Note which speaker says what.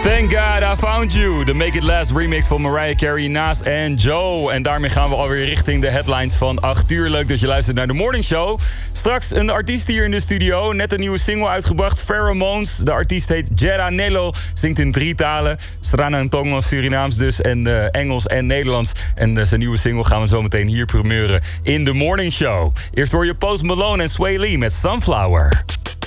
Speaker 1: Thank God I Found You. De Make It Last remix van Mariah Carey, Nas en Joe. En daarmee gaan we alweer richting de headlines van 8 uur. Leuk dat je luistert naar de Morning Show. Straks een artiest hier in de studio. Net een nieuwe single uitgebracht, Pheromones. De artiest heet Jera Nello. Zingt in 3 talen. Strana en Tongo, Surinaams dus. En Engels en Nederlands. En zijn nieuwe single gaan we zo meteen hier primeuren in de Morning Show. Eerst hoor je Post Malone en Sway Lee met Sunflower.